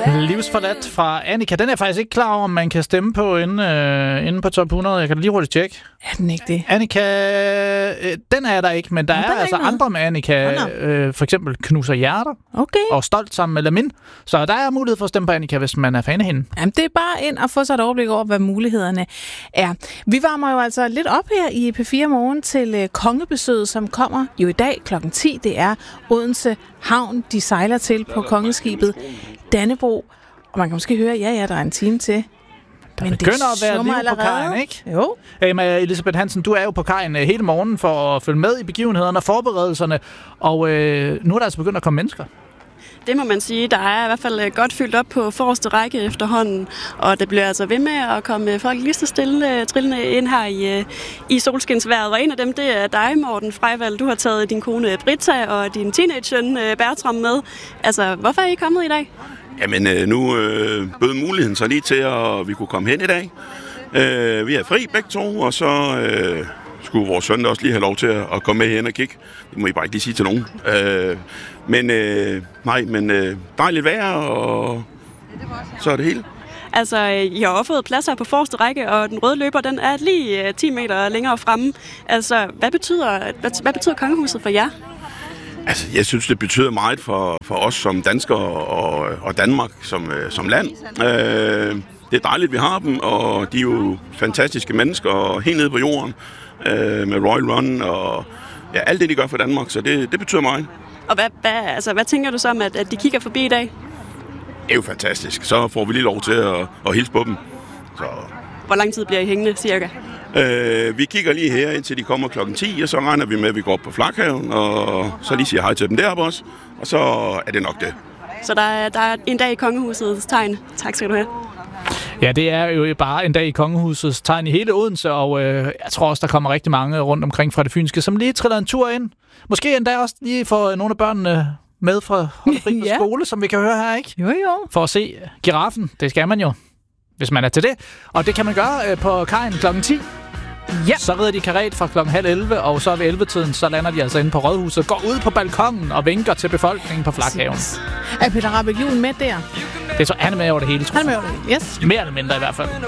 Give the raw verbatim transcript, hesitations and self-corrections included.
Livsforladt fra Annika. Den er jeg faktisk ikke klar over, om man kan stemme på inde, øh, inde på top hundrede. Jeg kan lige hurtigt tjekke. Er den ikke det? Annika, øh, den er der ikke, men der Nå, er, er altså ikke andre med Annika. Øh, for eksempel Knuser Hjerter Okay. og Stolt sammen med Lamin. Så der er mulighed for at stemme på Annika, hvis man er fan af hende. Jamen, det er bare ind og få sig et overblik over, hvad mulighederne er. Vi varmer jo altså lidt op her i P fire Morgen til øh, kongebesøget, som kommer jo i dag klokken ti. Det er Odense Havn, de sejler til på kongeskibet Dannebro. Og man kan måske høre, ja, ja, der er en time til. Der Men begynder det at være liv allerede. på kajen, ikke? Jo. Emma Elisabeth Hansen, du er jo på kajen hele morgenen for at følge med i begivenhederne og forberedelserne. Og øh, nu er der altså begyndt at komme mennesker. Det må man sige. Der er i hvert fald godt fyldt op på forreste række efterhånden, og det bliver altså ved med at komme folk lige så stille trillende ind her i, i solskinsværet. Og en af dem, det er dig, Morten Freyvald. Du har taget din kone Britta og din teenage-søn Bertram med. Altså, hvorfor er I kommet i dag? Jamen, øh, nu øh, bød muligheden så lige til, at vi kunne komme hen i dag. Øh, vi er fri begge to, og så øh, skulle vores søn også lige have lov til at, at komme med hen og kigge. Det må I bare ikke lige sige til nogen. Øh, men øh, nej, men øh, dejligt vejr, og så er det hele. Altså, I har også fået plads her på forreste række, og den røde løber, den er lige ti meter længere fremme. Altså, hvad betyder, hvad, hvad betyder kongehuset for jer? Altså, jeg synes, det betyder meget for, for os som danskere og, og Danmark som, som land. Øh, det er dejligt, vi har dem, og de er jo fantastiske mennesker helt nede på jorden øh, med Royal Run og ja, alt det, de gør for Danmark, så det, det betyder meget. Og hvad, hvad, altså, hvad tænker du så om, at, at de kigger forbi i dag? Det er jo fantastisk. Så får vi lige lov til at, at hilse på dem. Så. Hvor lang tid bliver I hængende, cirka? Øh, vi kigger lige her, indtil de kommer klokken ti, og så regner vi med, at vi går op på Flakhaven, og så lige siger hej til dem deroppe også, og så er det nok det. Så der er, der er en dag i kongehusets tegn. Tak skal du have. Ja, det er jo bare en dag i kongehusets tegn i hele Odense, og øh, jeg tror også, der kommer rigtig mange rundt omkring fra det fynske, som lige triller en tur ind. Måske endda også lige får nogle af børnene med fra Holfri ja. skole, som vi kan høre her, ikke? Jo, jo. For at se giraffen. Det skal man jo, hvis man er til det. Og det kan man gøre øh, på kajen klokken ti. Ja. Så rider de karet fra klokken halv elleve, og så ved elleve-tiden, så lander de altså inde på Rådhuset, går ud på balkongen og vinker til befolkningen på Flakhaven. Er Peter Rahbæk Juhl med der? Det er så, han er med over det hele, tror jeg. Han er med over det hele, yes. Mere eller mindre i hvert fald.